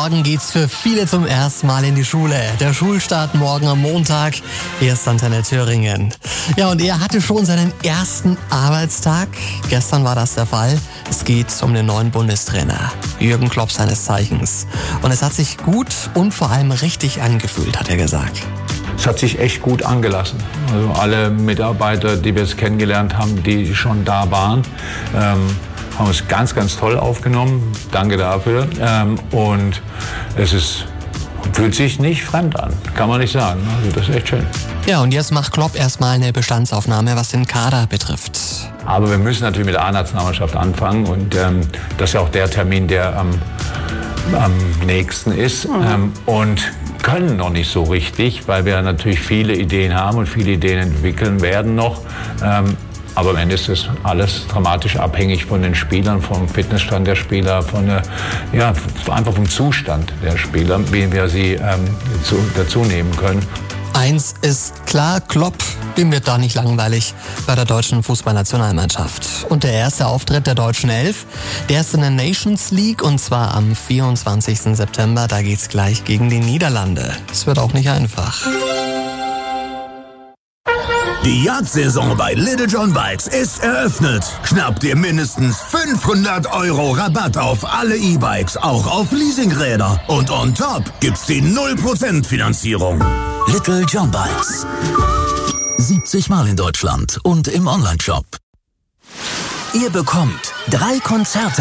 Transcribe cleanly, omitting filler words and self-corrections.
morgen geht's für viele zum ersten Mal in die Schule. Der Schulstart morgen am Montag. Hier ist Antenne Thüringen. Ja, und er hatte schon seinen ersten Arbeitstag. Gestern war das der Fall. Es geht um den neuen Bundestrainer, Jürgen Klopp seines Zeichens. Und es hat sich gut und vor allem richtig angefühlt, hat er gesagt. Es hat sich echt gut angelassen. Also alle Mitarbeiter, die wir jetzt kennengelernt haben, die schon da waren, haben es ganz, ganz toll aufgenommen. Danke dafür. Und fühlt sich nicht fremd an, kann man nicht sagen. Also das ist echt schön. Ja, und jetzt macht Klopp erstmal eine Bestandsaufnahme, was den Kader betrifft. Aber wir müssen natürlich mit der A-Nationalmannschaft anfangen. Und das ist ja auch der Termin, der am nächsten ist. Und können noch nicht so richtig, weil wir natürlich viele Ideen haben und viele Ideen entwickeln werden noch. Aber am Ende ist das alles dramatisch abhängig von den Spielern, vom Fitnessstand der Spieler, einfach vom Zustand der Spieler, wie wir sie dazu nehmen können. Eins ist klar, Klopp, dem wird da nicht langweilig bei der deutschen Fußballnationalmannschaft. Und der erste Auftritt der deutschen Elf, der ist in der Nations League und zwar am 24. September. Da geht's gleich gegen die Niederlande. Es wird auch nicht einfach. Die Jagdsaison bei Little John Bikes ist eröffnet. Schnapp dir mindestens 500 € Rabatt auf alle E-Bikes, auch auf Leasingräder. Und on top gibt's die 0% Finanzierung. Little John Bikes. 70 Mal in Deutschland und im Onlineshop. Ihr bekommt 3 Konzerte